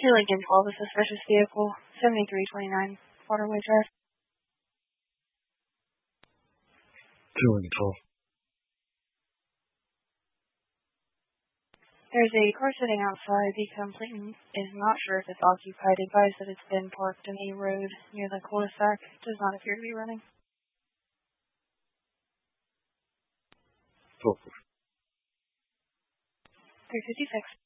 Lincoln 12 is a suspicious vehicle, 7329 Waterway Drive. Lincoln 12. There's a car sitting outside. The complainant is not sure if it's occupied. Advised that it's been parked in a road near the cul-de-sac. Does not appear to be running. 12. 356.